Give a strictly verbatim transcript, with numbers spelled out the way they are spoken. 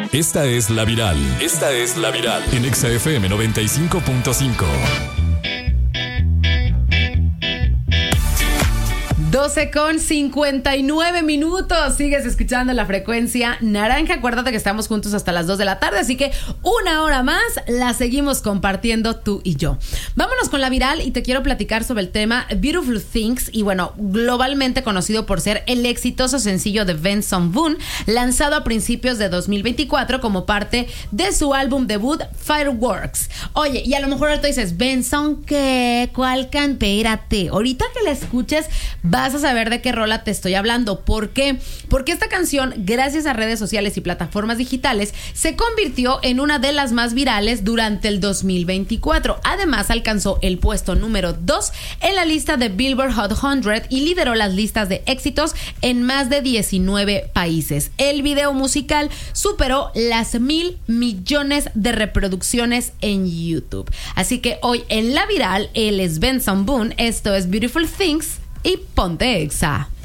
Esta es La Viral. Esta es La Viral. En Exa F M noventa y cinco punto cinco. doce con cincuenta y nueve minutos. Sigues escuchando la frecuencia naranja. Acuérdate que estamos juntos hasta las dos de la tarde, así que una hora más la seguimos compartiendo tú y yo. Vámonos con la viral y te quiero platicar sobre el tema Beautiful Things. Y bueno, globalmente conocido por ser el exitoso sencillo de Benson Boone, lanzado a principios de dos mil veinticuatro como parte de su álbum debut Fireworks. Oye, y a lo mejor ahorita dices, Benson, ¿qué? ¿Cuál can? Espérate, ahorita que la escuches vas a saber de qué rola te estoy hablando. ¿Por qué? Porque esta canción, gracias a redes sociales y plataformas digitales, se convirtió en una de las más virales durante el dos mil veinticuatro. Además, alcanzó el puesto número dos en la lista de Billboard Hot cien y lideró las listas de éxitos en más de diecinueve países. El video musical superó las mil millones de reproducciones en YouTube. Así que hoy en la viral, él es Benson Boone, esto es Beautiful Things y ponte Exa.